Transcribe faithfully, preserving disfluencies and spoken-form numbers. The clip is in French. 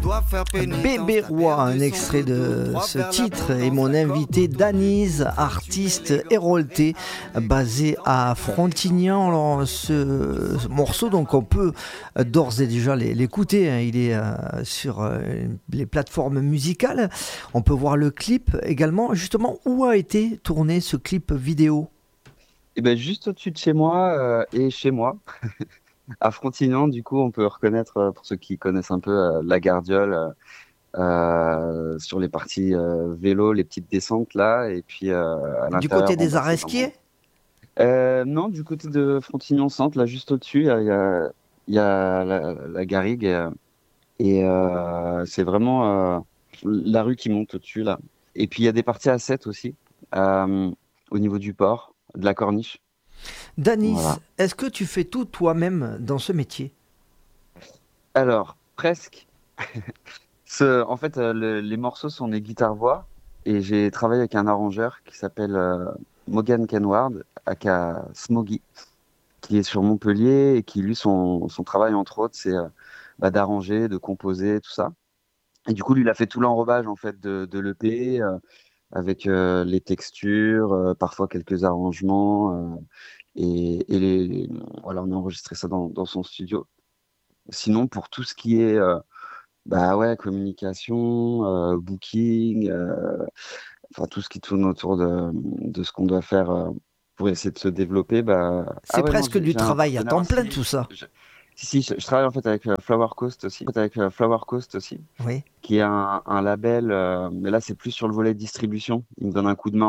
Bébé Roi, un extrait de ce titre, et mon invité Danise, artiste hérolté basé à Frontignan. Alors, ce, ce morceau, donc on peut d'ores et déjà l'écouter, hein. Il est euh, sur euh, les plateformes musicales. On peut voir le clip également. Justement, où a été tourné ce clip vidéo? Et ben juste au-dessus de chez moi euh, et chez moi, à Frontignan, du coup, on peut reconnaître, euh, pour ceux qui connaissent un peu, euh, la Gardiole, euh, euh, sur les parties euh, vélo, les petites descentes là, et puis euh, à Du l'intérieur, côté bon des bah c'est vraiment. Aresquiers? Euh, non, du côté de Frontignan Centre, là juste au-dessus, il y a, il y a, il y a la, la Garrigue et, euh, et, euh, c'est vraiment euh, la rue qui monte au-dessus là. Et puis il y a des parties à sept aussi, euh, au niveau du port, de la Corniche. Danis, Voilà. est-ce que tu fais tout toi-même dans ce métier? Alors, presque. Ce, en fait, euh, le- les morceaux sont des guitares-voix et j'ai travaillé avec un arrangeur qui s'appelle euh, Morgan Kenward, aka Smoggy, qui est sur Montpellier et qui, lui, son, son travail, entre autres, c'est euh, bah, d'arranger, de composer, tout ça. Et du coup, lui, il a fait tout l'enrobage, en fait, de, de l'E P, euh, avec euh, les textures, euh, parfois quelques arrangements, euh, et, et les, voilà, on a enregistré ça dans, dans son studio. Sinon, pour tout ce qui est euh, bah ouais, communication, euh, booking, euh, enfin tout ce qui tourne autour de, de ce qu'on doit faire euh, pour essayer de se développer, bah C'est ah ouais non, presque j'ai du j'ai un travail à partenaire temps plein aussi. tout ça. Je- si si, je, je travaille en fait avec euh, Flower Coast aussi, en fait, avec euh, Flower Coast aussi, Oui. qui est un, un label, euh, mais là c'est plus sur le volet distribution. Il me donne un coup de main